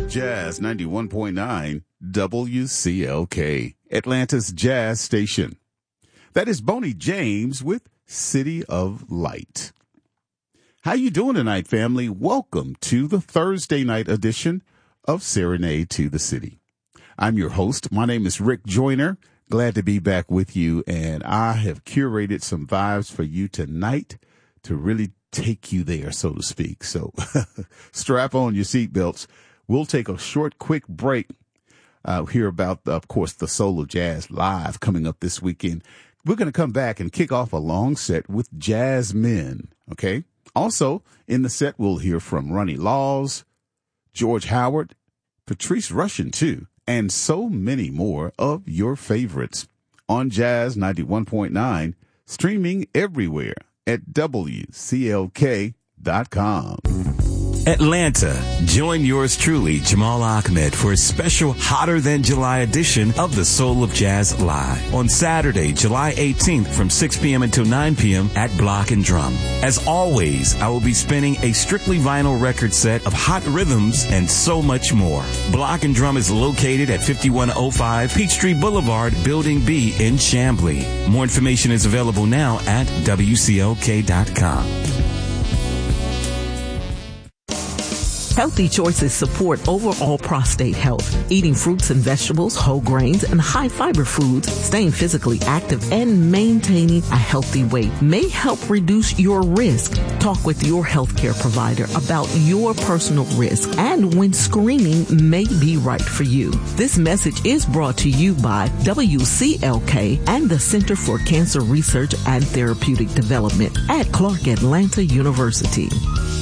Jazz 91.9 WCLK, Atlanta's jazz station. That is Boney James with City of Light. How you doing tonight, family? Welcome to the Thursday night edition of Serenade to the City. I'm your host. My name is Rick Joyner. Glad to be back with you, and I have curated some vibes for you tonight to really take you there, so to speak. So strap on your seatbelts. We'll take a short, quick break. Hear about, of course, the Soul of Jazz Live coming up this weekend. We're going to come back and kick off a long set with Jazzmen, okay? Also, in the set, we'll hear from Ronnie Laws, George Howard, Patrice Rushen, too, and so many more of your favorites on Jazz 91.9, streaming everywhere at WCLK.com. Atlanta, join yours truly, Jamal Ahmed, for a special Hotter Than July edition of the Soul of Jazz Live on Saturday, July 18th from 6 p.m. until 9 p.m. at Block and Drum. As always, I will be spinning a strictly vinyl record set of hot rhythms and so much more. Block and Drum is located at 5105 Peachtree Boulevard, Building B in Chamblee. More information is available now at WCLK.com. Healthy choices support overall prostate health. Eating fruits and vegetables, whole grains, and high-fiber foods, staying physically active, and maintaining a healthy weight may help reduce your risk. Talk with your healthcare provider about your personal risk and when screening may be right for you. This message is brought to you by WCLK and the Center for Cancer Research and Therapeutic Development at Clark Atlanta University.